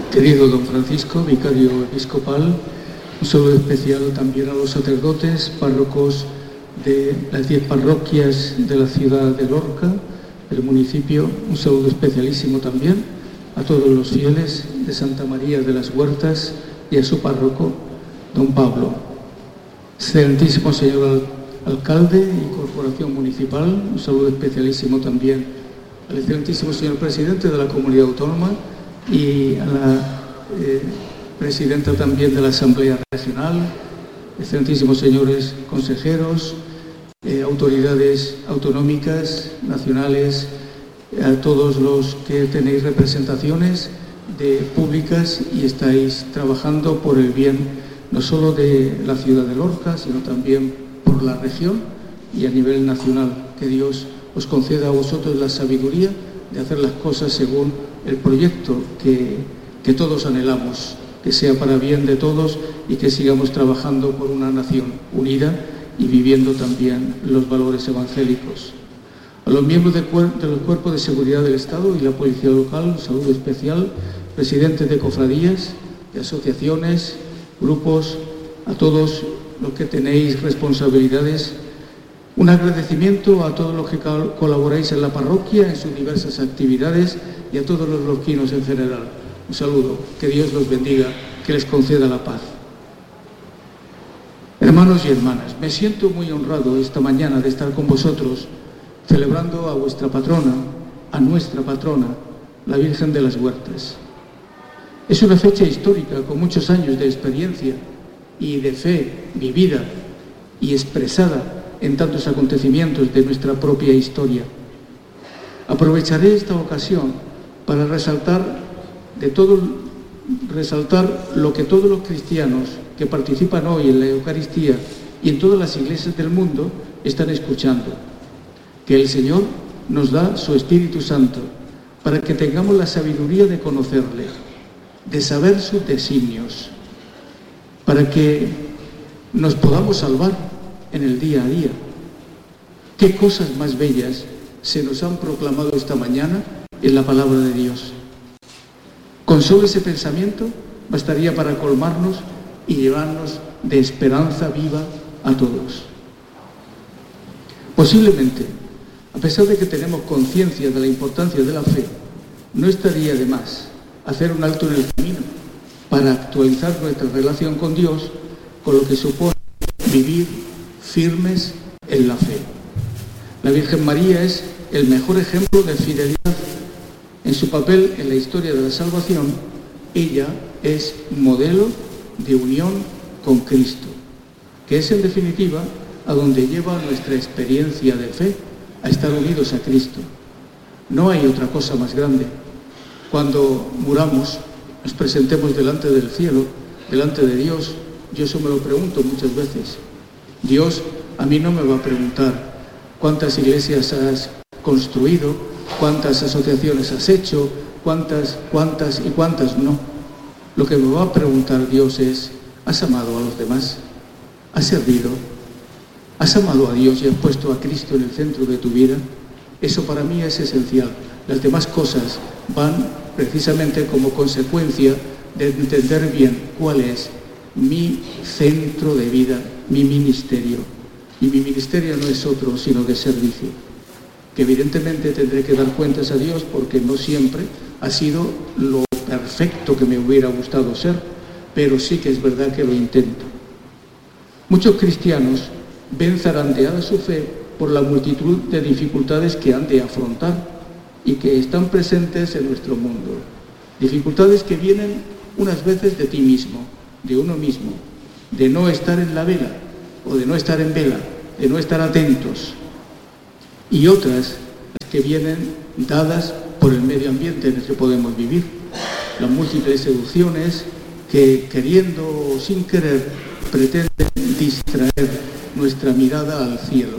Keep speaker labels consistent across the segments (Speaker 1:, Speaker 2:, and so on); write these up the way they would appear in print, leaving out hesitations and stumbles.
Speaker 1: Querido don Francisco, vicario episcopal, un saludo especial también a los sacerdotes, párrocos de las 10 parroquias de la ciudad de Lorca, del municipio, un saludo especialísimo también a todos los fieles de Santa María de las Huertas y a su párroco, don Pablo. Excelentísimo señor alcalde y corporación municipal, un saludo especialísimo también al excelentísimo señor presidente de la comunidad autónoma y a la presidenta también de la Asamblea Regional, excelentísimos señores consejeros, autoridades autonómicas, nacionales, a todos los que tenéis representaciones públicas y estáis trabajando por el bien no solo de la ciudad de Lorca, sino también por la región y a nivel nacional. Que Dios os conceda a vosotros la sabiduría de hacer las cosas según el proyecto que todos anhelamos, que sea para bien de todos y que sigamos trabajando por una nación unida y viviendo también los valores evangélicos. A los miembros del Cuerpo de Seguridad del Estado y la Policía Local, un saludo especial, presidentes de cofradías, de asociaciones, grupos, a todos los que tenéis responsabilidades. Un agradecimiento a todos los que colaboráis en la parroquia, en sus diversas actividades y a todos los lorquinos en general. Un saludo, que Dios los bendiga, que les conceda la paz. Hermanos y hermanas, me siento muy honrado esta mañana de estar con vosotros celebrando a vuestra patrona, a nuestra patrona, la Virgen de las Huertas. Es una fecha histórica con muchos años de experiencia y de fe vivida y expresada en tantos acontecimientos de nuestra propia historia. Aprovecharé esta ocasión para resaltar lo que todos los cristianos que participan hoy en la Eucaristía y en todas las iglesias del mundo están escuchando. Que el Señor nos da su Espíritu Santo para que tengamos la sabiduría de conocerle, de saber sus designios, para que nos podamos salvar en el día a día. ¿Qué cosas más bellas se nos han proclamado esta mañana en la palabra de Dios? Con solo ese pensamiento bastaría para colmarnos y llevarnos de esperanza viva a todos. Posiblemente, a pesar de que tenemos conciencia de la importancia de la fe, no estaría de más hacer un alto en el camino para actualizar nuestra relación con Dios, con lo que supone vivir firmes en la fe. La Virgen María es el mejor ejemplo de fidelidad. En su papel en la historia de la salvación, ella es modelo de unión con Cristo, que es en definitiva a donde lleva nuestra experiencia de fe, a estar unidos a Cristo. No hay otra cosa más grande. Cuando muramos, nos presentemos delante del cielo, delante de Dios. Yo eso me lo pregunto muchas veces. Dios a mí no me va a preguntar cuántas iglesias has construido, cuántas asociaciones has hecho, cuántas no. Lo que me va a preguntar Dios es: ¿has amado a los demás? ¿Has servido? ¿Has amado a Dios y has puesto a Cristo en el centro de tu vida? Eso para mí es esencial. Las demás cosas van precisamente como consecuencia de entender bien cuál es mi centro de vida, mi ministerio. Y mi ministerio no es otro sino de servicio, que evidentemente tendré que dar cuentas a Dios porque no siempre ha sido lo perfecto que me hubiera gustado ser, pero sí que es verdad que lo intento. Muchos cristianos ven zarandeada su fe por la multitud de dificultades que han de afrontar y que están presentes en nuestro mundo. Dificultades que vienen unas veces de ti mismo, de uno mismo, de no estar en la vela o de no estar en vela, de no estar atentos, y otras que vienen dadas por el medio ambiente en el que podemos vivir, las múltiples seducciones que, queriendo o sin querer, pretenden distraer nuestra mirada al cielo.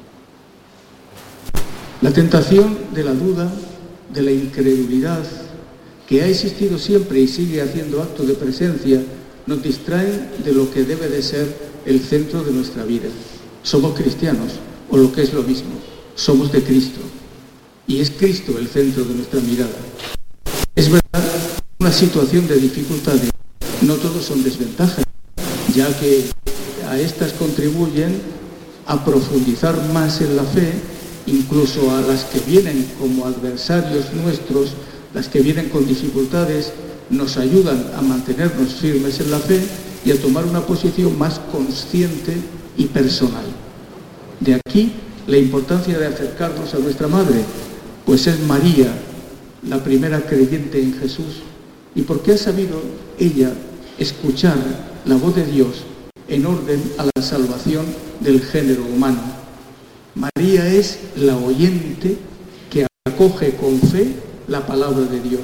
Speaker 1: La tentación de la duda, de la incredulidad, que ha existido siempre y sigue haciendo acto de presencia, nos distraen de lo que debe de ser el centro de nuestra vida. Somos cristianos, o lo que es lo mismo, somos de Cristo, y es Cristo el centro de nuestra mirada. Es verdad una situación de dificultades, no todos son desventajas, ya que a estas contribuyen a profundizar más en la fe, incluso a las que vienen como adversarios nuestros, las que vienen con dificultades, nos ayudan a mantenernos firmes en la fe y a tomar una posición más consciente y personal. De aquí la importancia de acercarnos a nuestra Madre, pues es María la primera creyente en Jesús, y porque ha sabido ella escuchar la voz de Dios en orden a la salvación del género humano. María es la oyente que acoge con fe la palabra de Dios.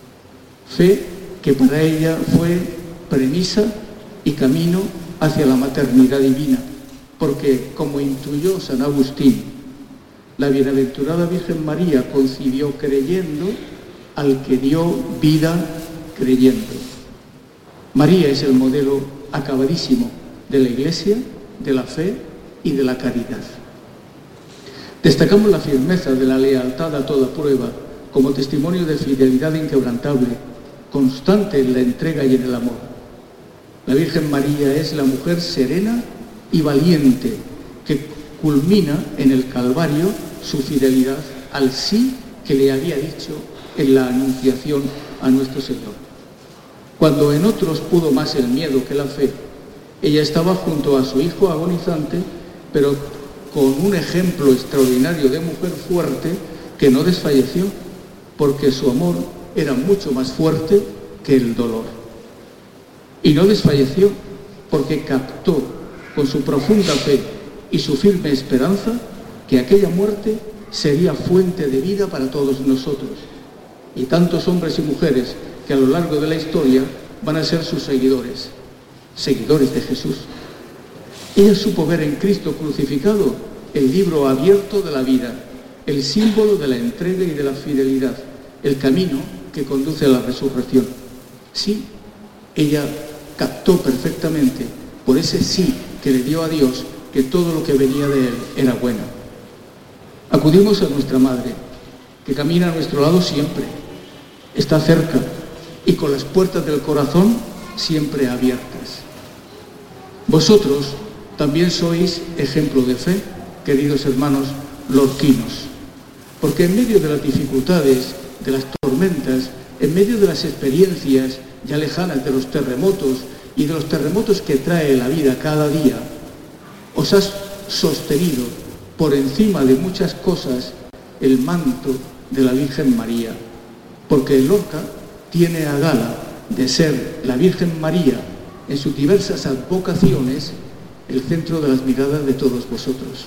Speaker 1: Fe que para ella fue premisa y camino hacia la maternidad divina, porque, como intuyó San Agustín, la bienaventurada Virgen María concibió creyendo al que dio vida creyendo. María es el modelo acabadísimo de la Iglesia, de la fe y de la caridad. Destacamos la firmeza de la lealtad a toda prueba como testimonio de fidelidad inquebrantable, constante en la entrega y en el amor. La Virgen María es la mujer serena y valiente que culmina en el Calvario su fidelidad al sí que le había dicho en la anunciación a nuestro Señor. Cuando en otros pudo más el miedo que la fe, ella estaba junto a su hijo agonizante, pero con un ejemplo extraordinario de mujer fuerte que no desfalleció, porque su amor era mucho más fuerte que el dolor. Y no desfalleció porque captó con su profunda fe y su firme esperanza que aquella muerte sería fuente de vida para todos nosotros. Y tantos hombres y mujeres que a lo largo de la historia van a ser sus seguidores, seguidores de Jesús. Ella supo ver en Cristo crucificado el libro abierto de la vida, el símbolo de la entrega y de la fidelidad, el camino que conduce a la resurrección. Sí, ella captó perfectamente, por ese sí que le dio a Dios, que todo lo que venía de Él era bueno. Acudimos a nuestra Madre, que camina a nuestro lado siempre, está cerca y con las puertas del corazón siempre abiertas. Vosotros también sois ejemplo de fe, queridos hermanos lorquinos, porque en medio de las dificultades, de las tormentas, en medio de las experiencias ya lejanas de los terremotos y de los terremotos que trae la vida cada día, os has sostenido por encima de muchas cosas el manto de la Virgen María, porque Lorca tiene a gala de ser la Virgen María en sus diversas advocaciones el centro de las miradas de todos vosotros.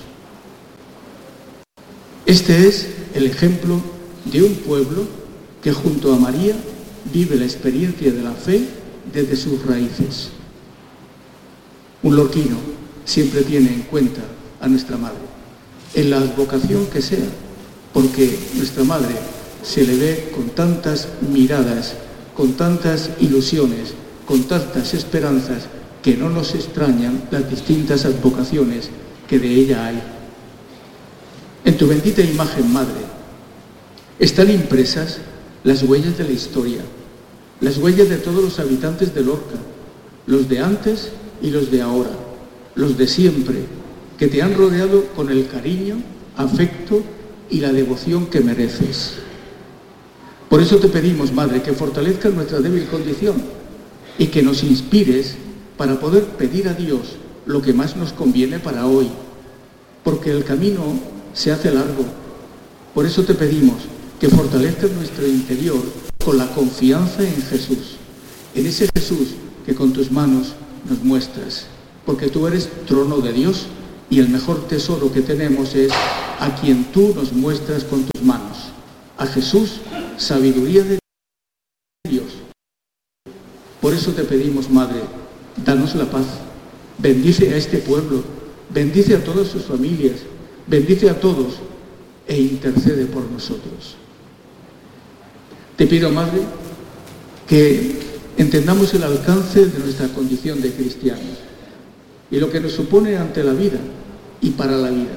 Speaker 1: Este es el ejemplo de un pueblo que junto a María vive la experiencia de la fe desde sus raíces. Un lorquino siempre tiene en cuenta a nuestra Madre, en la advocación que sea, porque nuestra Madre se le ve con tantas miradas, con tantas ilusiones, con tantas esperanzas, que no nos extrañan las distintas advocaciones que de ella hay. En tu bendita imagen, Madre, están impresas las huellas de la historia, las huellas de todos los habitantes de Lorca, los de antes y los de ahora, los de siempre, que te han rodeado con el cariño, afecto y la devoción que mereces. Por eso te pedimos, Madre, que fortalezcas nuestra débil condición y que nos inspires para poder pedir a Dios lo que más nos conviene para hoy, porque el camino se hace largo. Por eso te pedimos que fortalezcas nuestro interior con la confianza en Jesús, en ese Jesús que con tus manos nos muestras, porque tú eres trono de Dios y el mejor tesoro que tenemos es a quien tú nos muestras con tus manos, a Jesús, sabiduría de Dios. Por eso te pedimos, Madre, danos la paz, bendice a este pueblo, bendice a todas sus familias, bendice a todos e intercede por nosotros. Te pido, Madre, que entendamos el alcance de nuestra condición de cristianos y lo que nos supone ante la vida y para la vida.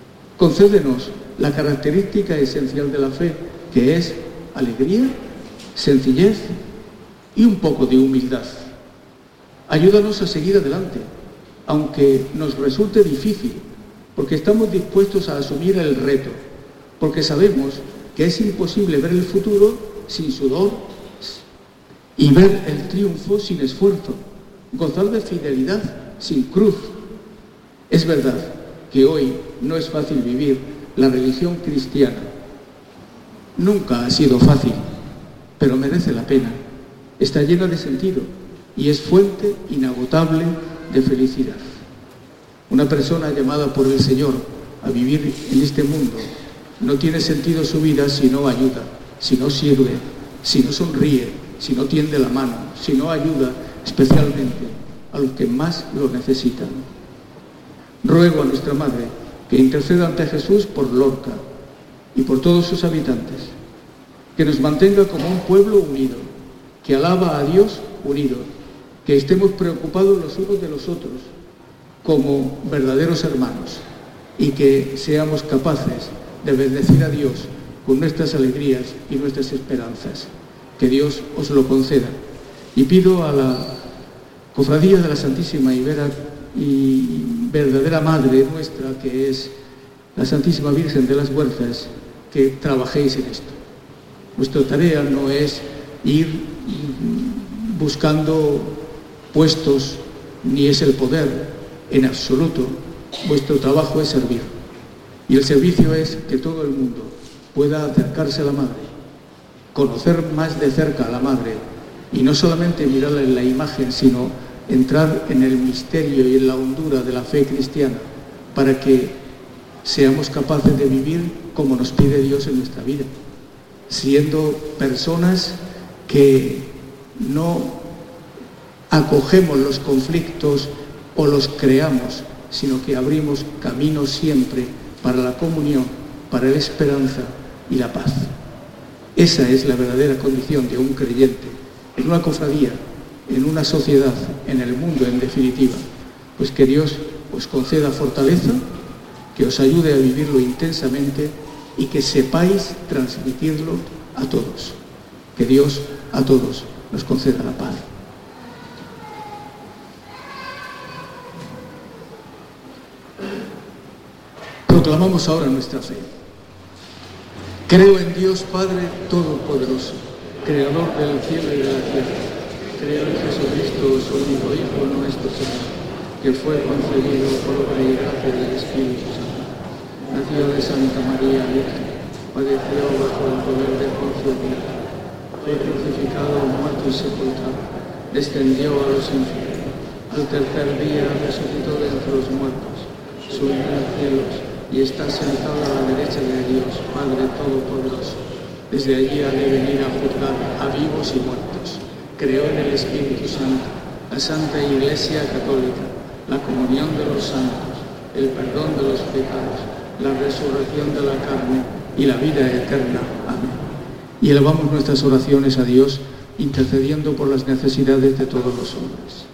Speaker 1: Concédenos la característica esencial de la fe, que es alegría sencillez y un poco de humildad. Ayúdanos a seguir adelante, aunque nos resulte difícil, porque estamos dispuestos a asumir el reto, porque sabemos que es imposible ver el futuro sin sudor y ver el triunfo sin esfuerzo, gozar de fidelidad sin cruz. Es verdad que hoy no es fácil vivir la religión cristiana. Nunca ha sido fácil, pero merece la pena. Está llena de sentido y es fuente inagotable de felicidad. Una persona llamada por el Señor a vivir en este mundo no tiene sentido su vida si no ayuda, si no sirve, si no sonríe, si no tiende la mano, si no ayuda especialmente a los que más lo necesitan. Ruego a nuestra Madre que interceda ante Jesús por Lorca y por todos sus habitantes, que nos mantenga como un pueblo unido, que alaba a Dios unido, que estemos preocupados los unos de los otros como verdaderos hermanos y que seamos capaces de bendecir a Dios con nuestras alegrías y nuestras esperanzas. Que Dios os lo conceda. Y pido a la Cofradía de la Santísima y verdadera Madre nuestra, que es la Santísima Virgen de las Huertas, que trabajéis en esto. Vuestra tarea no es ir buscando puestos, ni es el poder, en absoluto. Vuestro trabajo es servir. Y el servicio es que todo el mundo pueda acercarse a la Madre, conocer más de cerca a la Madre, y no solamente mirarla en la imagen, sino entrar en el misterio y en la hondura de la fe cristiana, para que seamos capaces de vivir como nos pide Dios en nuestra vida, siendo personas que no acogemos los conflictos o los creamos, sino que abrimos caminos siempre para la comunión, para la esperanza y la paz. Esa es la verdadera condición de un creyente, en una cofradía, en una sociedad, en el mundo en definitiva. Pues que Dios os conceda fortaleza, que os ayude a vivirlo intensamente y que sepáis transmitirlo a todos. Que Dios a todos nos conceda la paz. Proclamamos ahora nuestra fe. Creo en Dios Padre Todopoderoso, Creador del cielo y de la tierra. Creo en Jesucristo, su único Hijo nuestro Señor, que fue concebido por obra y gracia del Espíritu Santo. Nació de Santa María Virgen, padeció bajo el poder de Poncio Pilato, fue crucificado, muerto y sepultado, descendió a los infiernos, al tercer día resucitó de entre los muertos, subió a los cielos y está sentado a la derecha de Dios, Padre Todopoderoso. Desde allí ha de venir a juzgar a vivos y muertos. Creo en el Espíritu Santo, la Santa Iglesia Católica, la comunión de los santos, el perdón de los pecados, la resurrección de la carne y la vida eterna. Amén. Y elevamos nuestras oraciones a Dios, intercediendo por las necesidades de todos los hombres.